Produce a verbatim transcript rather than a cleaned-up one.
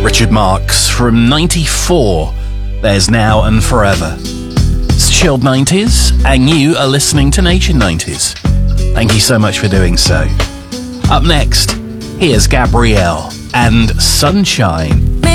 Richard Marx from ninety-four. There's Now and Forever. It's Chilled nineties, and you are listening to Nature nineties. Thank you so much for doing so. Up next, here's Gabrielle and Sunshine.